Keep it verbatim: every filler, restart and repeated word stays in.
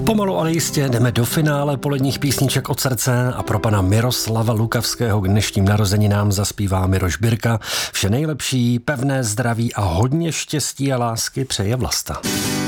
Pomalu, ale jistě jdeme do finále poledních písniček od srdce a pro pana Miroslava Lukavského k dnešním narozeninám zaspívá Miroš Birka. Vše nejlepší, pevné zdraví a hodně štěstí a lásky přeje Vlasta.